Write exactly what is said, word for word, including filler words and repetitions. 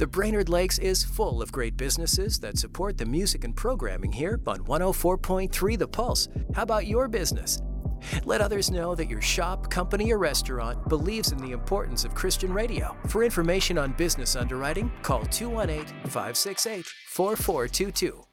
The Brainerd Lakes is full of great businesses that support the music and programming here on one oh four point three The Pulse. How about your business? Let others know that your shop, company, or restaurant believes in the importance of Christian radio. For information on business underwriting, call two one eight, five six eight, four four two two.